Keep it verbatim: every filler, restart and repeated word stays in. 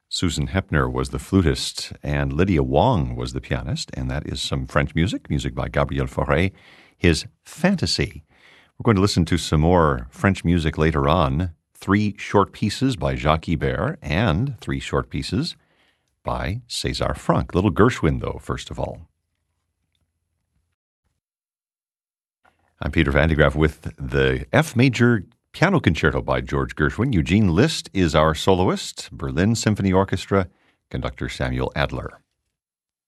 Susan Hepner was the flutist, and Lydia Wong was the pianist, and that is some French music, music by Gabriel Fauré, his Fantasy. We're going to listen to some more French music later on, three short pieces by Jacques Ibert and three short pieces by César Franck. Little Gershwin, though, first of all. I'm Peter Van de Graaff with the F Major Piano Concerto by George Gershwin. Eugene List is our soloist, Berlin Symphony Orchestra, conductor Samuel Adler.